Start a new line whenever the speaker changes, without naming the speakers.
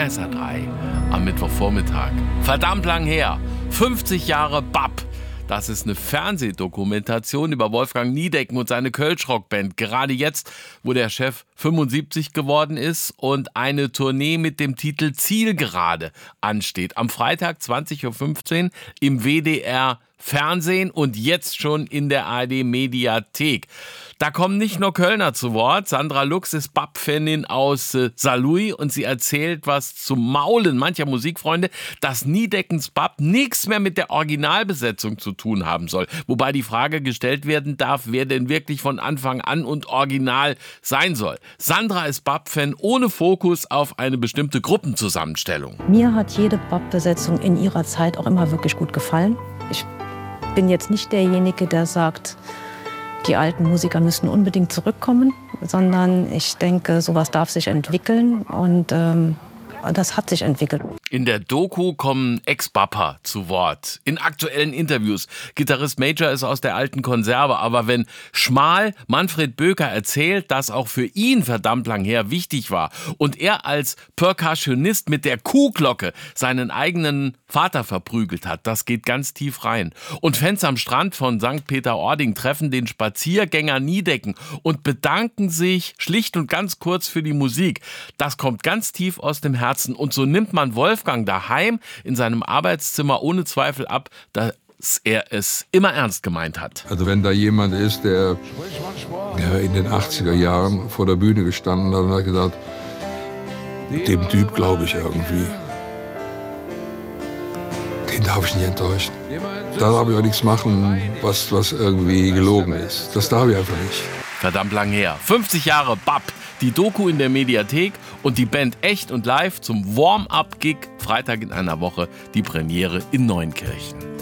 SR3 am Mittwochvormittag. Verdammt lang her. 50 Jahre BAP. Das ist eine Fernsehdokumentation über Wolfgang Niedecken und seine Kölsch-Rockband. Gerade jetzt, wo der Chef 75 geworden ist und eine Tournee mit dem Titel Zielgerade ansteht. Am Freitag 20.15 Uhr im WDR Fernsehen und jetzt schon in der ARD Mediathek. Da kommen nicht nur Kölner zu Wort. Sandra Lux ist BAP-Fanin aus Saarlouis und sie erzählt was zum Maulen mancher Musikfreunde, dass Niedeckens BAP nichts mehr mit der Originalbesetzung zu tun haben soll. Wobei die Frage gestellt werden darf, wer denn wirklich von Anfang an und original sein soll. Sandra ist BAP-Fan ohne Fokus auf eine bestimmte Gruppenzusammenstellung.
Mir hat jede BAP-Besetzung in ihrer Zeit auch immer wirklich gut gefallen. Ich bin jetzt nicht derjenige, der sagt, die alten Musiker müssen unbedingt zurückkommen, sondern ich denke, sowas darf sich entwickeln und das hat sich entwickelt.
In der Doku kommen Ex-Bapper zu Wort. In aktuellen Interviews. Gitarrist Major ist aus der alten Konserve, aber wenn Schmal Manfred Böker erzählt, dass auch für ihn verdammt lang her wichtig war und er als Percussionist mit der Kuhglocke seinen eigenen Vater verprügelt hat, das geht ganz tief rein. Und Fans am Strand von St. Peter-Ording treffen den Spaziergänger Niedecken und bedanken sich schlicht und ganz kurz für die Musik. Das kommt ganz tief aus dem Herzen. Und so nimmt man Wolfgang daheim in seinem Arbeitszimmer ohne Zweifel ab, dass er es immer ernst gemeint hat.
Also wenn da jemand ist, der in den 80er Jahren vor der Bühne gestanden hat und hat gesagt, dem Typ glaube ich irgendwie. Den darf ich nicht enttäuschen. Da darf ich auch nichts machen, was irgendwie gelogen ist. Das darf ich einfach nicht.
Verdammt lang her. 50 Jahre BAP. Die Doku in der Mediathek und die Band echt und live zum Warm-up-Gig Freitag in einer Woche. Die Premiere in Neunkirchen.